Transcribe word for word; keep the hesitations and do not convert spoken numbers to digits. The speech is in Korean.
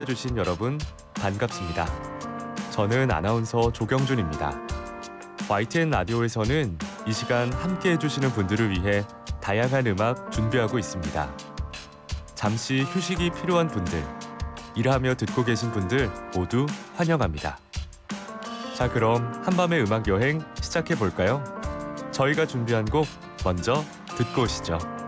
해주신 여러분 반갑습니다. 저는 아나운서 조경준입니다. 와이티엔 라디오에서는 이 시간 함께 해주시는 분들을 위해 다양한 음악 준비하고 있습니다. 잠시 휴식이 필요한 분들, 일하며 듣고 계신 분들 모두 환영합니다. 자, 그럼 한밤의 음악 여행 시작해 볼까요? 저희가 준비한 곡 먼저 듣고 오시죠.